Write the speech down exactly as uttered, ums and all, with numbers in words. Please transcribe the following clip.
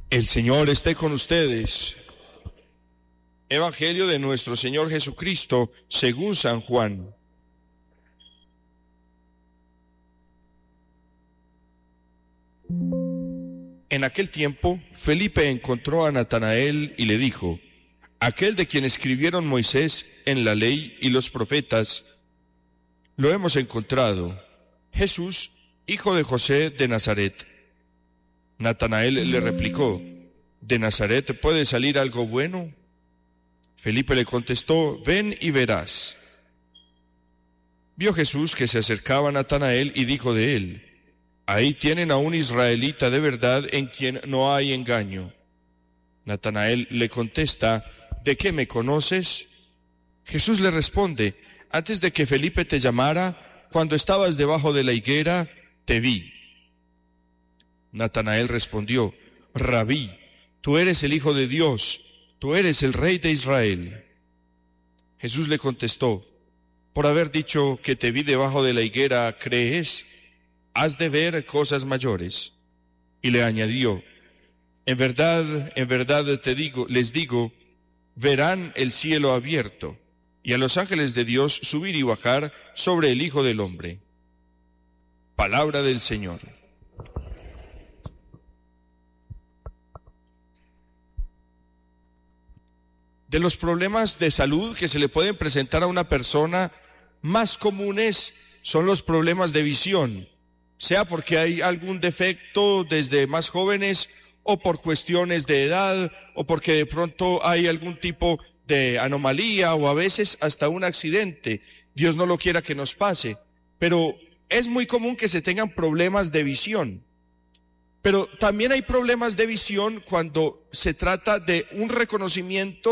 El Señor esté con ustedes. Evangelio de nuestro Señor Jesucristo, según San Juan. En aquel tiempo, Felipe encontró a Natanael y le dijo: aquel de quien escribieron Moisés en la ley y los profetas, lo hemos encontrado, Jesús, hijo de José de Nazaret. Natanael le replicó: ¿de Nazaret puede salir algo bueno? Felipe le contestó: ven y verás. Vio Jesús que se acercaba a Natanael y dijo de él: ahí tienen a un israelita de verdad en quien no hay engaño. Natanael le contesta: ¿de qué me conoces? Jesús le responde: antes de que Felipe te llamara, cuando estabas debajo de la higuera, te vi. Natanael respondió: Rabí, tú eres el Hijo de Dios, tú eres el Rey de Israel. Jesús le contestó: por haber dicho que te vi debajo de la higuera, ¿crees? Has de ver cosas mayores. Y le añadió: en verdad, en verdad te digo, les digo, verán el cielo abierto y a los ángeles de Dios subir y bajar sobre el Hijo del Hombre. Palabra del Señor. De los problemas de salud que se le pueden presentar a una persona, más comunes son los problemas de visión, sea porque hay algún defecto desde más jóvenes o por cuestiones de edad o porque de pronto hay algún tipo de anomalía o a veces hasta un accidente. Dios no lo quiera que nos pase, pero es muy común que se tengan problemas de visión. Pero también hay problemas de visión cuando se trata de un reconocimiento